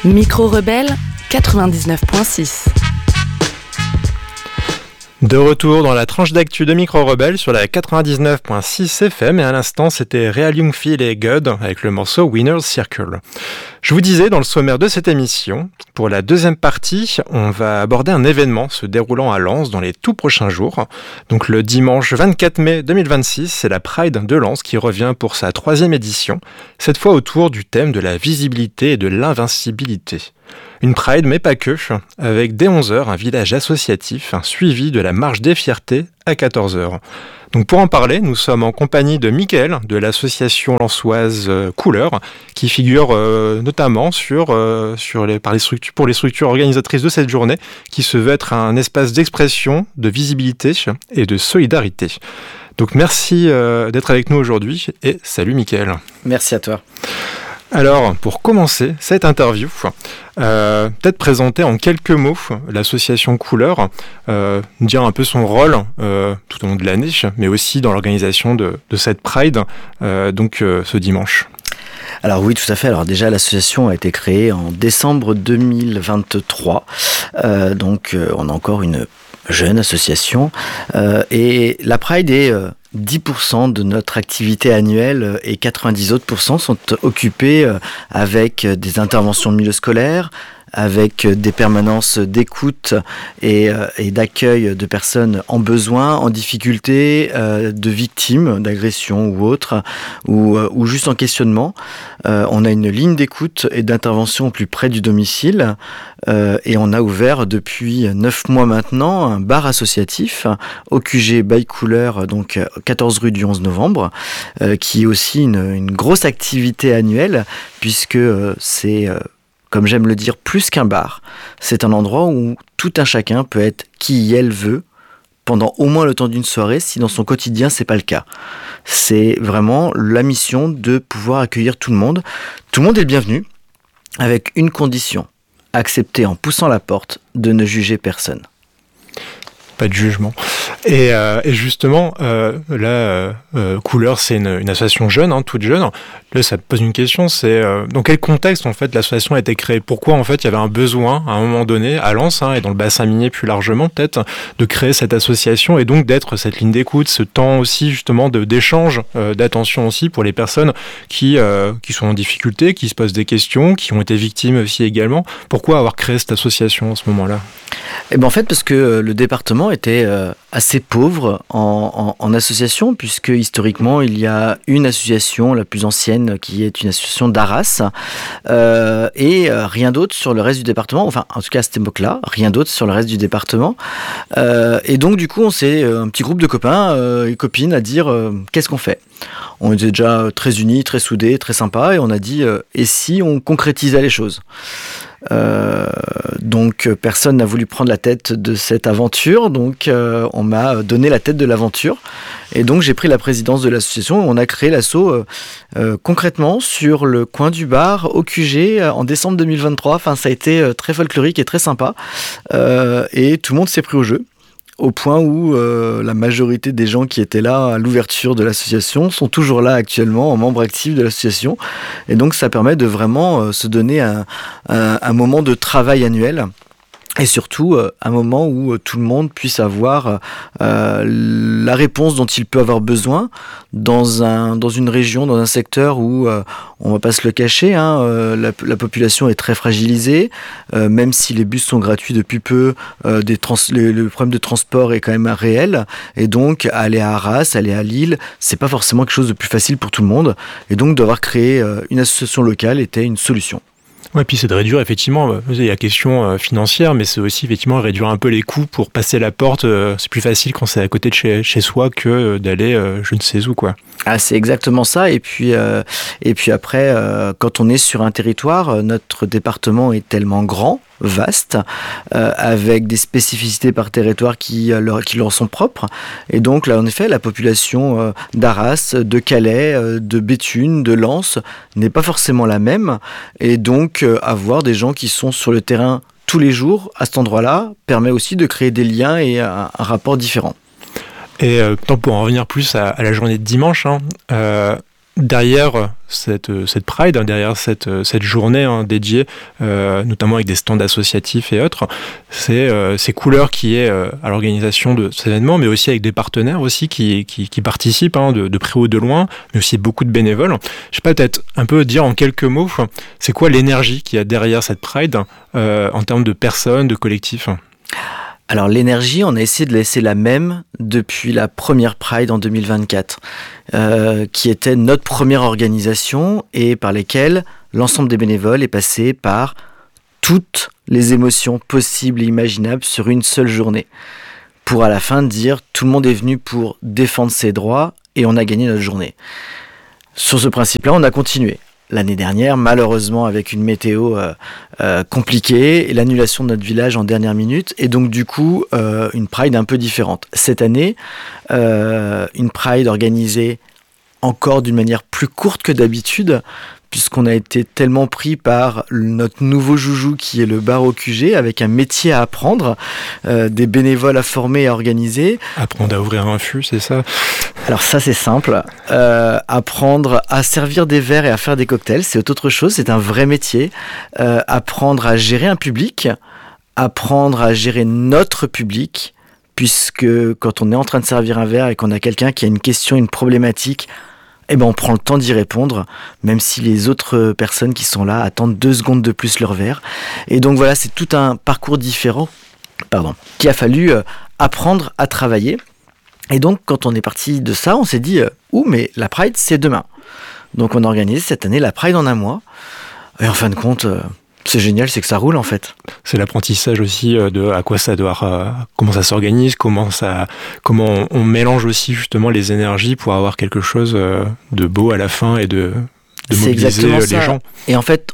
Micro Rebelle 99.6. De retour dans la tranche d'actu de Micro Rebelle sur la 99.6 FM et à l'instant c'était Real Youngfield et God avec le morceau Winner's Circle. Je vous disais dans le sommaire de cette émission, pour la deuxième partie, on va aborder un événement se déroulant à Lens dans les tout prochains jours. Donc le dimanche 24 mai 2026, c'est la Pride de Lens qui revient pour sa 3e édition, cette fois autour du thème de la visibilité et de l'invincibilité. Une Pride, mais pas que, avec dès 11h un village associatif, suivi de la marche des fiertés à 14h. Donc pour en parler, nous sommes en compagnie de Mickaël, de l'association lensoise Couleur, qui figure notamment pour les structures organisatrices de cette journée, qui se veut être un espace d'expression, de visibilité et de solidarité. Donc merci d'être avec nous aujourd'hui et salut Mickaël. Merci à toi. Alors, pour commencer cette interview, peut-être présenter en quelques mots l'association Couleur, dire un peu son rôle tout au long de l'année, mais aussi dans l'organisation de cette Pride, ce dimanche. Alors oui, tout à fait. Alors déjà, l'association a été créée en décembre 2023, on a encore une jeune association, et la Pride est 10% de notre activité annuelle et 90 autres % sont occupés avec des interventions de milieu scolaire, avec des permanences d'écoute et d'accueil de personnes en besoin, en difficulté, de victimes d'agressions ou autres, ou juste en questionnement. On a une ligne d'écoute et d'intervention au plus près du domicile, et on a ouvert depuis 9 mois maintenant un bar associatif au QG by Couleur, donc 14 rue du 11 novembre, qui est aussi une grosse activité annuelle, puisque c'est... comme j'aime le dire, plus qu'un bar. C'est un endroit où tout un chacun peut être qui elle veut pendant au moins le temps d'une soirée, si dans son quotidien, c'est pas le cas. C'est vraiment la mission de pouvoir accueillir tout le monde. Tout le monde est le bienvenu, avec une condition, accepter en poussant la porte de ne juger personne. Pas de jugement. Et justement, Couleur, c'est une association jeune, toute jeune. Là, ça te pose une question, c'est dans quel contexte en fait l'association a été créée ? Pourquoi en fait il y avait un besoin à un moment donné à Lens et dans le bassin minier plus largement peut-être de créer cette association et donc d'être cette ligne d'écoute, ce temps aussi justement d'échange, d'attention aussi pour les personnes qui sont en difficulté, qui se posent des questions, qui ont été victimes aussi également. Pourquoi avoir créé cette association à ce moment-là ? Eh ben en fait parce que le département était assez pauvre en association, puisque historiquement il y a une association, la plus ancienne, qui est une association d'Arras, et rien d'autre sur le reste du département, enfin en tout cas à cette époque-là, rien d'autre sur le reste du département. Et donc du coup on s'est un petit groupe de copains et copines à dire qu'est-ce qu'on fait ? On était déjà très unis, très soudés, très sympas, et on a dit et si on concrétisait les choses ? Donc personne n'a voulu prendre la tête de cette aventure, donc on m'a donné la tête de l'aventure, et donc j'ai pris la présidence de l'association. On a créé l'asso concrètement sur le coin du bar au QG en décembre 2023. Enfin, ça a été très folklorique et très sympa, et tout le monde s'est pris au jeu, au point où la majorité des gens qui étaient là à l'ouverture de l'association sont toujours là actuellement en membres actifs de l'association. Et donc ça permet de vraiment se donner un moment de travail annuel. Et surtout, un moment où tout le monde puisse avoir la réponse dont il peut avoir besoin dans une région, dans un secteur où, on va pas se le cacher, la population est très fragilisée, même si les bus sont gratuits depuis peu, le problème de transport est quand même réel, et donc aller à Arras, aller à Lille, c'est pas forcément quelque chose de plus facile pour tout le monde, et donc d'avoir créé une association locale était une solution. Ouais, puis c'est de réduire effectivement, il y a la question financière, mais c'est aussi effectivement réduire un peu les coûts pour passer la porte. C'est plus facile quand c'est à côté de chez soi que d'aller je ne sais où, quoi. Ah, c'est exactement ça. Et puis après, quand on est sur un territoire, notre département est tellement grand, vaste, avec des spécificités par territoire qui leur sont propres. Et donc là, en effet, la population d'Arras, de Calais, de Béthune, de Lens n'est pas forcément la même. Et donc, avoir des gens qui sont sur le terrain tous les jours à cet endroit-là permet aussi de créer des liens et un rapport différent. Et pour en revenir plus à la journée de dimanche, derrière cette Pride, derrière cette journée dédiée, notamment avec des stands associatifs et autres, c'est ces couleurs qui est à l'organisation de cet événement, mais aussi avec des partenaires aussi qui participent de près ou de loin, mais aussi beaucoup de bénévoles. Je sais pas, peut-être un peu dire en quelques mots, c'est quoi l'énergie qu'il y a derrière cette Pride en termes de personnes, de collectifs? Alors l'énergie, on a essayé de laisser la même depuis la première Pride en 2024, qui était notre première organisation et par lesquelles l'ensemble des bénévoles est passé par toutes les émotions possibles et imaginables sur une seule journée. Pour à la fin dire, tout le monde est venu pour défendre ses droits et on a gagné notre journée. Sur ce principe-là, on a continué. L'année dernière, malheureusement, avec une météo compliquée et l'annulation de notre village en dernière minute, et donc du coup, une Pride un peu différente. Cette année, une Pride organisée encore d'une manière plus courte que d'habitude, puisqu'on a été tellement pris par notre nouveau joujou qui est le bar au QG, avec un métier à apprendre, des bénévoles à former et à organiser. Apprendre à ouvrir un fût, c'est ça? Alors ça c'est simple, apprendre à servir des verres et à faire des cocktails, c'est autre chose, c'est un vrai métier. Apprendre à gérer un public, apprendre à gérer notre public, puisque quand on est en train de servir un verre et qu'on a quelqu'un qui a une question, une problématique, eh ben on prend le temps d'y répondre, même si les autres personnes qui sont là attendent 2 secondes de plus leur verre. Et donc voilà, c'est tout un parcours différent, qu'il a fallu apprendre à travailler. Et donc, quand on est parti de ça, on s'est dit mais la Pride, c'est demain. Donc, on a organisé cette année la Pride en un mois. Et en fin de compte, c'est génial, c'est que ça roule en fait. C'est l'apprentissage aussi de à quoi ça doit, comment ça s'organise, comment on mélange aussi justement les énergies pour avoir quelque chose de beau à la fin et de mobiliser les gens. Et en fait,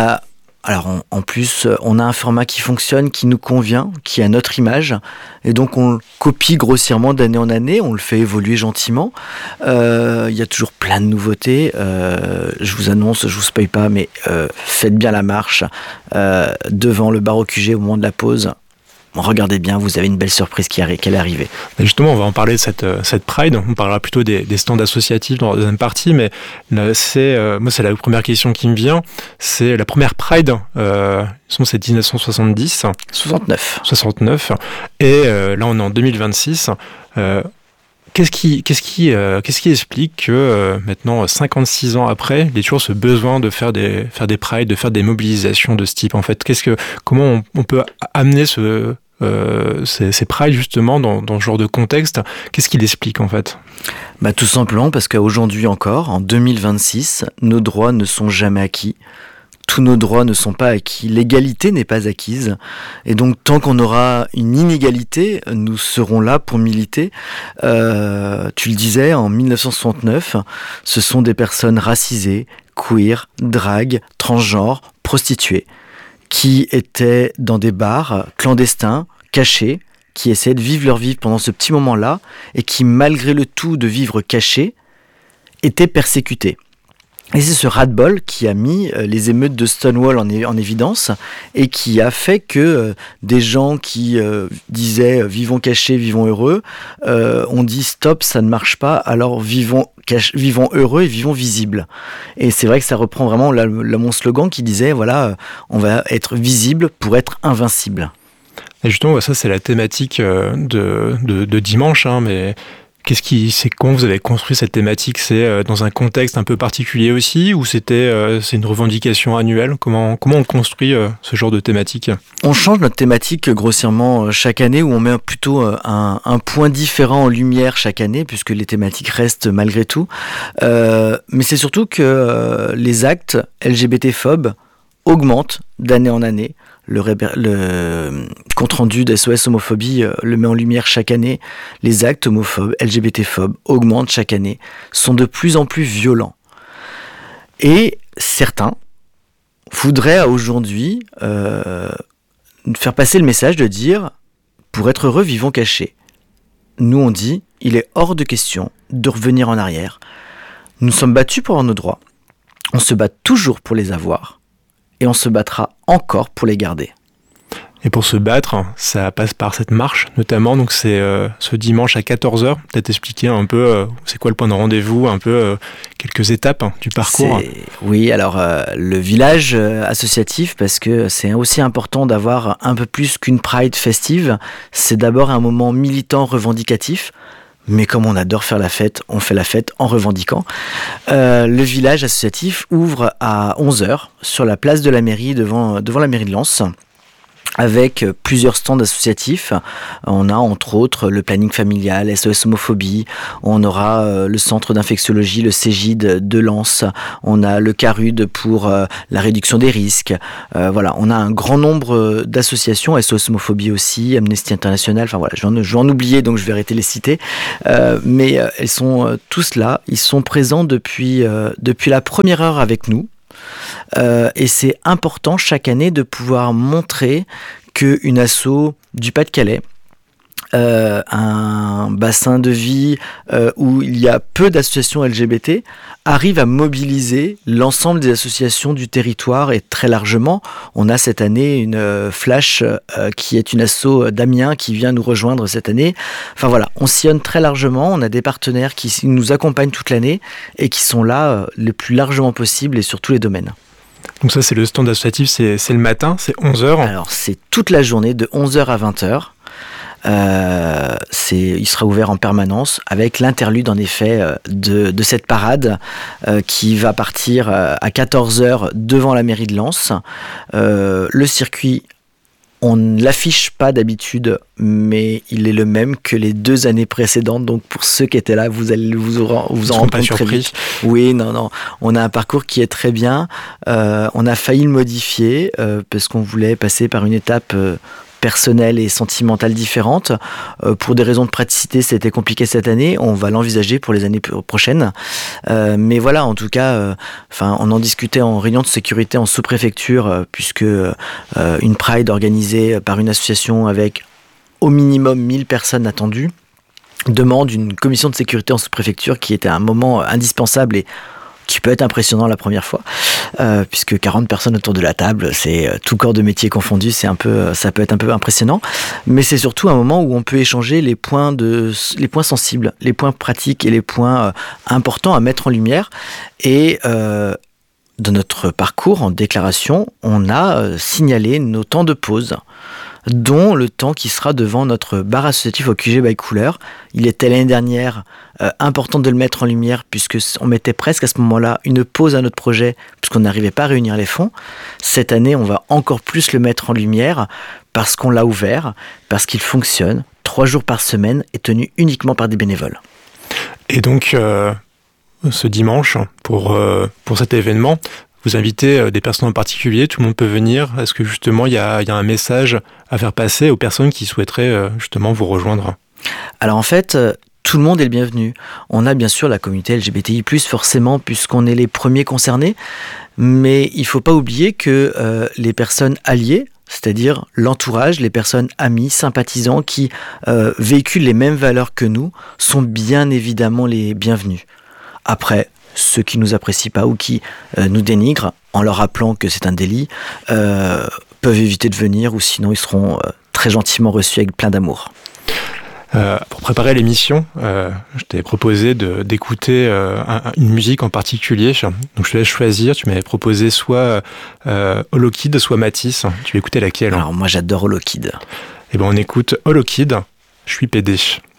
en plus, on a un format qui fonctionne, qui nous convient, qui a notre image, et donc on le copie grossièrement d'année en année, on le fait évoluer gentiment. Il y a toujours plein de nouveautés. Je vous annonce, je vous spoil pas, mais faites bien la marche devant le bar au QG au moment de la pause. Regardez bien, vous avez une belle surprise qui est arrivée. Et justement, on va en parler de cette Pride. On parlera plutôt des stands associatifs dans la deuxième partie, mais moi, c'est la première question qui me vient. C'est la première Pride, c'est 1970. 69. Et là, on est en 2026. Qu'est-ce qui explique que maintenant, 56 ans après, il y a toujours ce besoin de faire des prides, de faire des mobilisations de ce type en fait? Comment on peut amener ces prides justement dans ce genre de contexte? Qu'est-ce qui l'explique en fait? Tout simplement parce qu'aujourd'hui encore, en 2026, nos droits ne sont jamais acquis. Tous nos droits ne sont pas acquis, l'égalité n'est pas acquise, et donc tant qu'on aura une inégalité, nous serons là pour militer. Tu le disais, en 1969, ce sont des personnes racisées, queer, drag, transgenres, prostituées, qui étaient dans des bars clandestins, cachés, qui essayaient de vivre leur vie pendant ce petit moment-là, et qui, malgré le tout de vivre cachés, étaient persécutés. Et c'est ce ras-de-bol qui a mis les émeutes de Stonewall en évidence et qui a fait que des gens qui disaient « vivons cachés, vivons heureux », ont dit « stop, ça ne marche pas, alors vivons heureux et vivons visibles ». Et c'est vrai que ça reprend vraiment mon slogan qui disait « voilà, on va être visible pour être invincible ». Et justement, ça c'est la thématique de dimanche, mais... Comment vous avez construit cette thématique? C'est dans un contexte un peu particulier aussi, ou c'est une revendication annuelle? Comment on construit ce genre de thématique? On change notre thématique grossièrement chaque année, où on met plutôt un point différent en lumière chaque année, puisque les thématiques restent malgré tout. Mais c'est surtout que les actes LGBT-phobes augmentent d'année en année. Le compte-rendu de SOS Homophobie le met en lumière chaque année. Les actes homophobes, LGBT-phobes augmentent chaque année, sont de plus en plus violents. Et certains voudraient aujourd'hui faire passer le message de dire « pour être heureux, vivons cachés ». Nous on dit « il est hors de question de revenir en arrière. Nous sommes battus pour avoir nos droits. On se bat toujours pour les avoir. Et on se battra encore pour les garder ». Et pour se battre, ça passe par cette marche notamment, donc c'est ce dimanche à 14h. Peut-être expliquer un peu c'est quoi le point de rendez-vous, un peu quelques étapes du parcours. Oui, alors le village associatif, parce que c'est aussi important d'avoir un peu plus qu'une Pride festive, c'est d'abord un moment militant revendicatif. Mais comme on adore faire la fête, on fait la fête en revendiquant. Le village associatif ouvre à 11h sur la place de la mairie devant la mairie de Lens, avec plusieurs stands associatifs. On a entre autres le planning familial, SOS homophobie, on aura le centre d'infectiologie, le CEGID de Lens, on a le CARUD pour la réduction des risques. Voilà, on a un grand nombre d'associations, SOS homophobie aussi, Amnesty International, enfin voilà, je vais en oublier donc je vais arrêter de les citer. Mais elles sont tous là, ils sont présents depuis la première heure avec nous. Et c'est important chaque année de pouvoir montrer qu'une asso du Pas-de-Calais, un bassin de vie où il y a peu d'associations LGBT, arrive à mobiliser l'ensemble des associations du territoire et très largement. On a cette année une Flash qui est une asso d'Amiens qui vient nous rejoindre cette année. Enfin voilà, on sillonne très largement, on a des partenaires qui nous accompagnent toute l'année et qui sont là le plus largement possible et sur tous les domaines. Donc ça, c'est le stand associatif, c'est le matin, c'est 11h. Alors, c'est toute la journée, de 11h à 20h. Il sera ouvert en permanence avec l'interlude, en effet, de cette parade qui va partir à 14h devant la mairie de Lens. Le circuit, on ne l'affiche pas d'habitude, mais il est le même que les 2 années précédentes. Donc pour ceux qui étaient là, vous allez vous en rendre compte très vite. Oui, non. On a un parcours qui est très bien. On a failli le modifier parce qu'on voulait passer par une étape personnelle et sentimentale différente. Pour des raisons de praticité, c'était compliqué cette année. On va l'envisager pour les années prochaines. Mais voilà, en tout cas, on en discutait en réunion de sécurité en sous-préfecture, puisque une Pride organisée par une association avec au minimum 1000 personnes attendues demande une commission de sécurité en sous-préfecture qui était un moment indispensable et qui peut être impressionnant la première fois, puisque 40 personnes autour de la table, c'est tout corps de métier confondu, ça peut être un peu impressionnant, mais c'est surtout un moment où on peut échanger les points sensibles, les points pratiques et les points importants à mettre en lumière. Et dans notre parcours en déclaration, on a signalé nos temps de pause, dont le temps qui sera devant notre bar associatif au QG by Couleur. Il était l'année dernière important de le mettre en lumière puisqu'on mettait presque à ce moment-là une pause à notre projet puisqu'on n'arrivait pas à réunir les fonds. Cette année, on va encore plus le mettre en lumière parce qu'on l'a ouvert, parce qu'il fonctionne 3 jours par semaine et tenu uniquement par des bénévoles. Et donc, ce dimanche, pour cet événement, vous invitez des personnes en particulier, tout le monde peut venir. Est-ce que justement il y a un message à faire passer aux personnes qui souhaiteraient justement vous rejoindre ? Alors en fait, tout le monde est le bienvenu. On a bien sûr la communauté LGBTI+, forcément, puisqu'on est les premiers concernés, mais il ne faut pas oublier que les personnes alliées, c'est-à-dire l'entourage, les personnes amies, sympathisants qui véhiculent les mêmes valeurs que nous, sont bien évidemment les bienvenus. Après, ceux qui ne nous apprécient pas ou qui nous dénigrent, en leur rappelant que c'est un délit, peuvent éviter de venir ou sinon ils seront très gentiment reçus avec plein d'amour. Pour préparer l'émission, je t'ai proposé d'écouter une musique en particulier. Donc je te laisse choisir. Tu m'avais proposé soit Holokid, soit Matisse. Tu veux écouter laquelle ? Alors moi j'adore Holokid. Eh ben on écoute Holokid. Je suis PD.